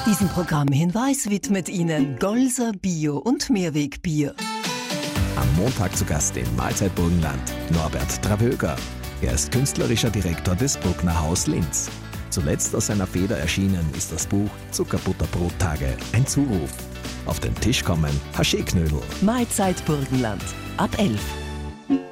Diesen Programmhinweis widmet Ihnen Golser Bio- und Mehrwegbier. Am Montag zu Gast im Mahlzeit Burgenland Norbert Travöger. Er ist künstlerischer Direktor des Bruckner Haus Linz. Zuletzt aus seiner Feder erschienen ist das Buch Zuckerbutterbrottage, ein Zuruf. Auf den Tisch kommen Haschee-Knödel. Mahlzeit Burgenland ab 11.